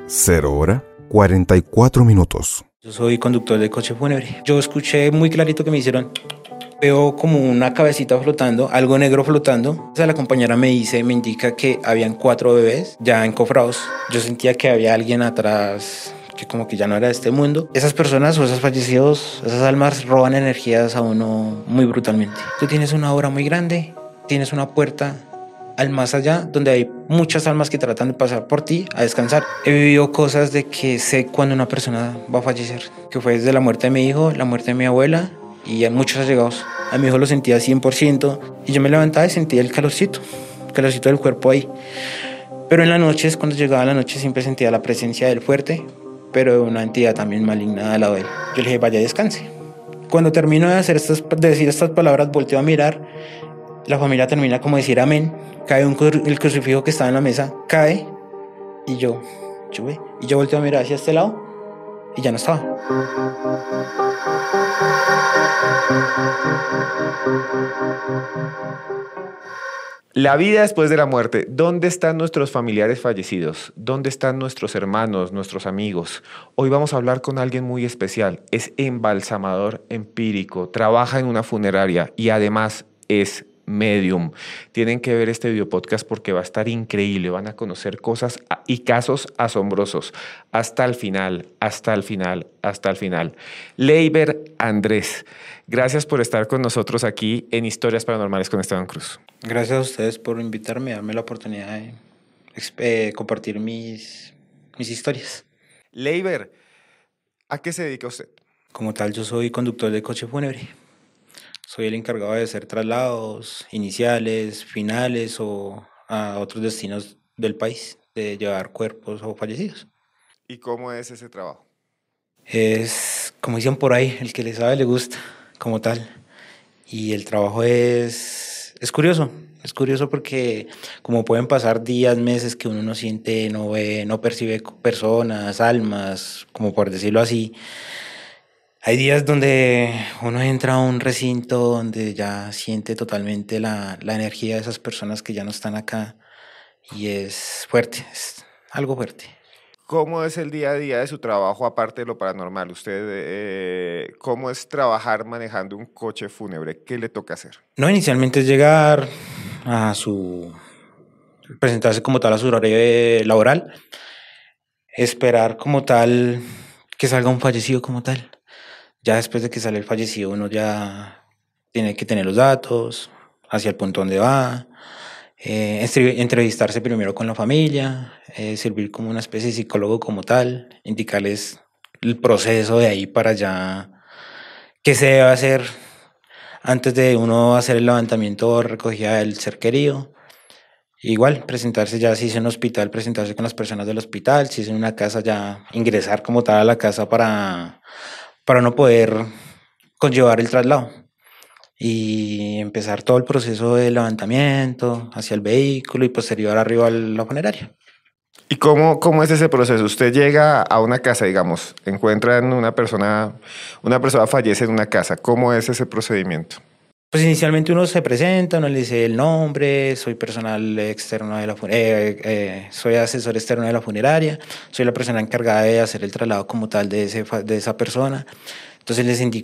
0:44. Yo soy conductor de coche fúnebre. Yo escuché muy clarito que me hicieron. Veo como una cabecita flotando, algo negro flotando. O sea, la compañera me indica que habían 4 bebés ya encofrados. Yo sentía que había alguien atrás que como que ya no era de este mundo. Esas personas o esos fallecidos, esas almas roban energías a uno muy brutalmente. Tú tienes una obra muy grande, tienes una puerta al más allá, donde hay muchas almas que tratan de pasar por ti a descansar. He vivido cosas de que sé cuando una persona va a fallecer, que fue desde la muerte de mi hijo, la muerte de mi abuela y a muchos allegados. A mi hijo lo sentía 100% y yo me levantaba y sentía el calorcito del cuerpo ahí. Pero en las noches, cuando llegaba la noche, siempre sentía la presencia del fuerte, pero de una entidad también maligna al lado de él. Yo le dije, vaya, descanse. Cuando termino de decir estas palabras, volteo a mirar. La familia termina como decir amén. Cae el crucifijo que estaba en la mesa, cae y yo volteo a mirar hacia este lado y ya no estaba. La vida después de la muerte. ¿Dónde están nuestros familiares fallecidos? ¿Dónde están nuestros hermanos, nuestros amigos? Hoy vamos a hablar con alguien muy especial. Es embalsamador empírico, trabaja en una funeraria y además es medium. Tienen que ver este video podcast porque va a estar increíble. Van a conocer cosas y casos asombrosos. Hasta el final, hasta el final, hasta el final. Leiber Andrés, gracias por estar con nosotros aquí en Historias Paranormales con Esteban Cruz. Gracias a ustedes por invitarme, darme la oportunidad de compartir mis historias. Leiber, ¿a qué se dedica usted? Como tal, yo soy conductor de coche fúnebre. Soy el encargado de hacer traslados iniciales, finales o a otros destinos del país, de llevar cuerpos o fallecidos. ¿Y cómo es ese trabajo? Es, como dicen por ahí, el que le sabe le gusta, como tal. Y el trabajo es curioso. Es curioso porque como pueden pasar días, meses que uno no siente, no ve, no percibe personas, almas, como por decirlo así. Hay días donde uno entra a un recinto donde ya siente totalmente la energía de esas personas que ya no están acá y es fuerte, es algo fuerte. ¿Cómo es el día a día de su trabajo aparte de lo paranormal? ¿Usted cómo es trabajar manejando un coche fúnebre? ¿Qué le toca hacer? No, inicialmente es llegar presentarse como tal a su horario laboral, esperar como tal que salga un fallecido como tal. Ya después de que sale el fallecido uno ya tiene que tener los datos, hacia el punto donde va, entrevistarse primero con la familia, servir como una especie de psicólogo como tal, indicarles el proceso de ahí para allá, qué se debe hacer antes de uno hacer el levantamiento o recogida del ser querido. Igual, presentarse ya, si es en un hospital, presentarse con las personas del hospital, si es en una casa ya ingresar como tal a la casa para no poder conllevar el traslado y empezar todo el proceso de levantamiento hacia el vehículo y posterior arriba a la funeraria. ¿Y cómo es ese proceso? Usted llega a una casa, digamos, encuentran una persona fallece en una casa. ¿Cómo es ese procedimiento? Pues inicialmente uno se presenta, uno le dice el nombre, soy personal externo de soy asesor externo de la funeraria, soy la persona encargada de hacer el traslado como tal de esa persona. Entonces les indico